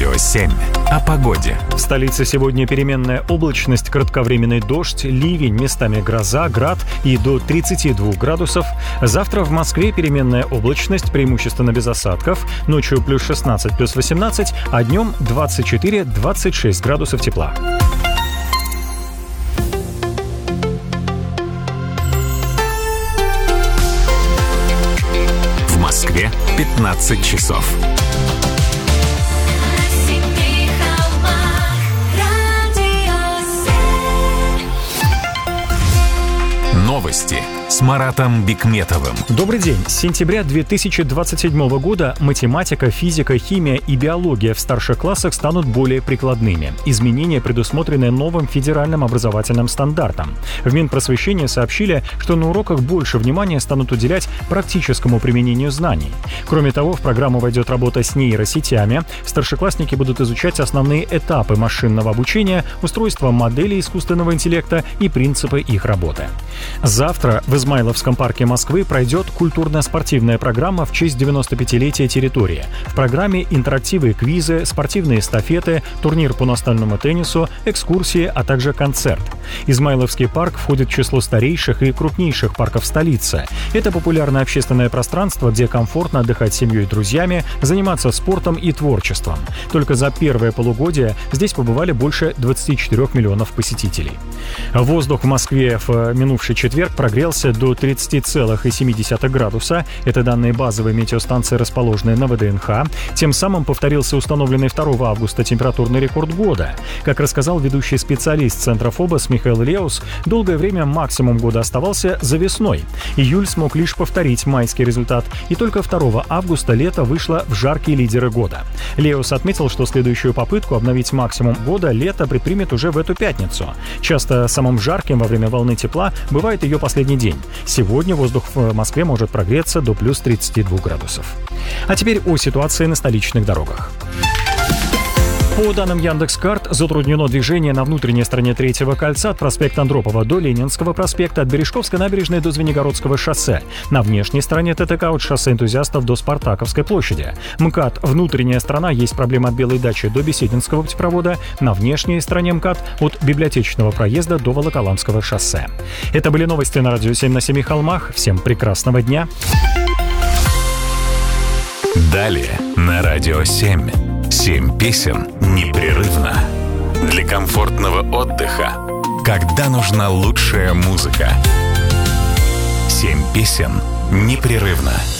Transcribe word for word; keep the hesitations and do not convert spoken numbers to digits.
Радио семь. О погоде. В столице сегодня переменная облачность, кратковременный дождь, ливень, местами гроза, град и до тридцати двух градусов. Завтра в Москве переменная облачность, преимущественно без осадков. Ночью плюс шестнадцать, плюс восемнадцать, а днем двадцать четыре - двадцать шесть градусов тепла. В Москве пятнадцать часов. Новости с Маратом Бикметовым. Добрый день. С сентября две тысячи двадцать седьмого года математика, физика, химия и биология в старших классах станут более прикладными. Изменения предусмотрены новым федеральным образовательным стандартом. В Минпросвещении сообщили, что на уроках больше внимания станут уделять практическому применению знаний. Кроме того, в программу войдет работа с нейросетями. Старшеклассники будут изучать основные этапы машинного обучения, устройство моделей искусственного интеллекта и принципы их работы. Завтра в Измайловском парке Москвы пройдет культурно-спортивная программа в честь девяностопятилетия территории. В программе интерактивы и квизы, спортивные эстафеты, турнир по настольному теннису, экскурсии, а также концерт. Измайловский парк входит в число старейших и крупнейших парков столицы. Это популярное общественное пространство, где комфортно отдыхать с семьей и друзьями, заниматься спортом и творчеством. Только за первое полугодие здесь побывали больше двадцати четырёх миллионов посетителей. Воздух в Москве в минувший четверг прогрелся до тридцати целых семи десятых градуса. Это данные базовой метеостанции, расположенной на ВДНХ. Тем самым повторился установленный второго августа температурный рекорд года. Как рассказал ведущий специалист Центра ФОБОС Михаил Леус, долгое время максимум года оставался за весной. Июль смог лишь повторить майский результат, и только второго августа лето вышло в жаркие лидеры года. Леус отметил, что следующую попытку обновить максимум года лето предпримет уже в эту пятницу. Часто самым жарким во время волны тепла бывает ее последний день. Сегодня воздух в Москве может прогреться до плюс тридцати двух градусов. А теперь о ситуации на столичных дорогах. По данным Яндекс.Карт, затруднено движение на внутренней стороне Третьего кольца от проспекта Андропова до Ленинского проспекта, от Бережковской набережной до Звенигородского шоссе. На внешней стороне ТТК от шоссе Энтузиастов до Спартаковской площади. МКАД внутренняя сторона, есть проблема от Белой дачи до Бесединского путепровода. На внешней стороне МКАД от Библиотечного проезда до Волоколамского шоссе. Это были новости на Радио семь на семи холмах. Всем прекрасного дня. Далее на Радио семь. Семь песен непрерывно. Для комфортного отдыха, когда нужна лучшая музыка. Семь песен непрерывно.